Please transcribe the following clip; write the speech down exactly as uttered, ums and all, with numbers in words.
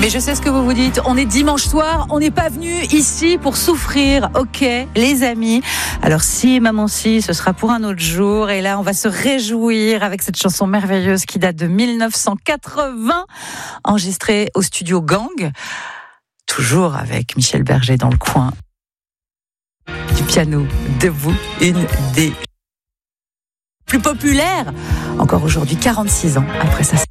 Mais je sais ce que vous vous dites, on est dimanche soir, on n'est pas venu ici pour souffrir, ok les amis. Alors si maman si, ce sera pour un autre jour, et là on va se réjouir avec cette chanson merveilleuse qui date de dix-neuf cent quatre-vingts, enregistrée au studio Gang, toujours avec Michel Berger dans le coin du piano, debout, une des plus populaires encore aujourd'hui, quarante-six ans après sa sortie.